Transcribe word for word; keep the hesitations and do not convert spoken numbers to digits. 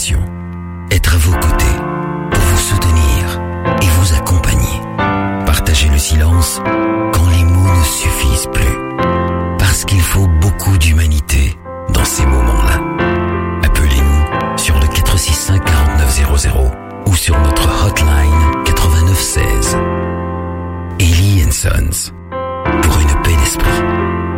passion. Être à vos côtés, pour vous soutenir et vous accompagner. Partager le silence quand les mots ne suffisent plus. Parce qu'il faut beaucoup d'humanité dans ces moments-là. Appelez-nous sur le quatre six cinq quarante-neuf zéro zéro ou sur notre hotline quatre-vingt-neuf seize. Ellie and Sons, pour une paix d'esprit.